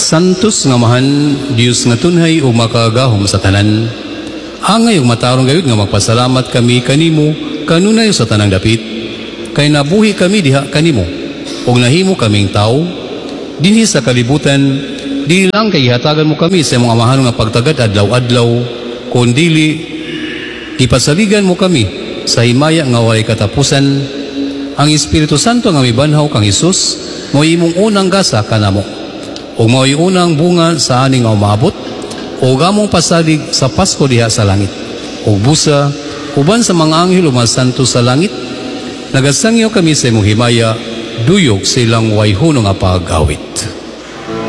Santos nga mahan Dios nga tunhay o makagahom sa tanan. Angay og matarong gayud nga magpasalamat kami kanimo kanunay sa tanang dapit. Kay nabuhi kami diha kanimo og nahimo kaming tao dinhi sa kalibutan. Di lang kay hatagan mo kami sa imong amahan nga pagtagad adlaw-adlaw, kundili ipasaligan mo kami sa himaya nga walay katapusan. Ang Espiritu Santo nga mibanhaw kang Hesus mo imong unang gasa kanamo ug mao'y unang bunga sa aning nga umabot o gamong pasalig sa Pasko diha sa langit ug busa uban sa mga anghel ug mga santo sa langit. Nagasangyo kami sa imong himaya, duyok silang wayhunong nga pag-awit.